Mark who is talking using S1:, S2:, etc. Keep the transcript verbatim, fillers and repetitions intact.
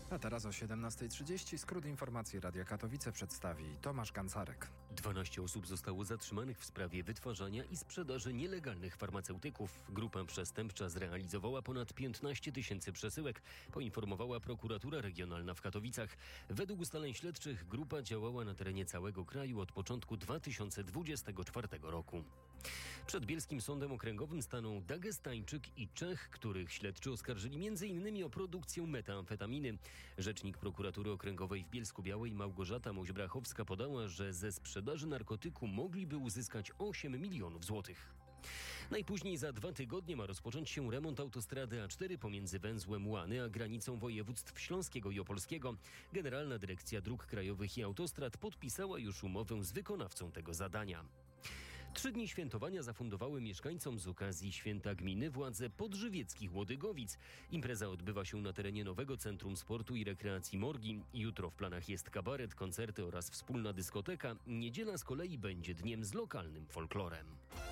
S1: A teraz o siedemnasta trzydzieści skrót informacji Radia Katowice przedstawi Tomasz Gancarek.
S2: dwanaście osób zostało zatrzymanych w sprawie wytwarzania i sprzedaży nielegalnych farmaceutyków. Grupa przestępcza zrealizowała ponad piętnaście tysięcy przesyłek, poinformowała prokuratura regionalna w Katowicach. Według ustaleń śledczych grupa działała na terenie całego kraju od początku dwa tysiące dwudziestego czwartego roku. Przed Bielskim Sądem Okręgowym staną Dagestańczyk i Czech, których śledczy oskarżyli między innymi o produkcję metamfetaminy. Rzecznik prokuratury okręgowej w Bielsku-Białej Małgorzata Moźbrachowska podała, że ze sprzedaży narkotyku mogliby uzyskać osiem milionów złotych. Najpóźniej za dwa tygodnie ma rozpocząć się remont autostrady A cztery pomiędzy węzłem Łany a granicą województw śląskiego i opolskiego. Generalna Dyrekcja Dróg Krajowych i Autostrad podpisała już umowę z wykonawcą tego zadania. Trzy dni świętowania zafundowały mieszkańcom z okazji święta gminy władze podżywieckich Łodygowic. Impreza odbywa się na terenie nowego Centrum Sportu i Rekreacji Morgi. Jutro w planach jest kabaret, koncerty oraz wspólna dyskoteka. Niedziela z kolei będzie dniem z lokalnym folklorem.